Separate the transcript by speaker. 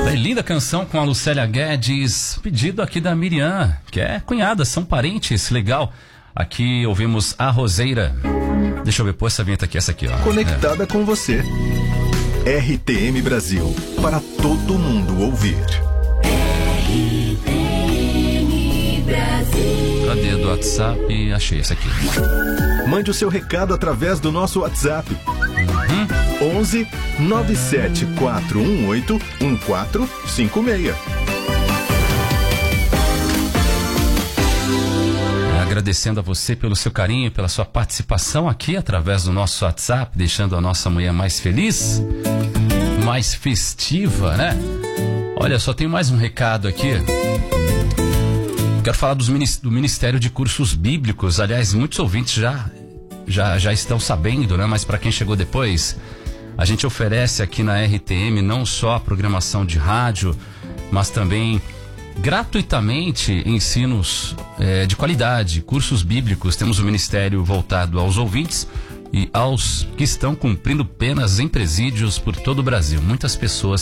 Speaker 1: Linda canção com a Lucélia Guedes, pedido aqui da Miriam, que é cunhada, são parentes, legal. Aqui ouvimos A Roseira. Deixa eu ver, pô, essa vinheta aqui, essa aqui, ó.
Speaker 2: Conectada com você. RTM Brasil, para todo mundo ouvir.
Speaker 3: RTM Brasil.
Speaker 1: Cadê do WhatsApp? Achei essa aqui.
Speaker 2: Mande o seu recado através do nosso WhatsApp. 11 97418 1456.
Speaker 1: Agradecendo a você pelo seu carinho, pela sua participação aqui através do nosso WhatsApp, deixando a nossa manhã mais feliz, mais festiva, né? Olha, só tenho mais um recado aqui. Quero falar do Ministério de Cursos Bíblicos. Aliás, muitos ouvintes já estão sabendo, né? Mas para quem chegou depois, a gente oferece aqui na RTM não só a programação de rádio, mas também gratuitamente ensinos de qualidade, cursos bíblicos. Temos o ministério voltado aos ouvintes e aos que estão cumprindo penas em presídios por todo o Brasil. Muitas pessoas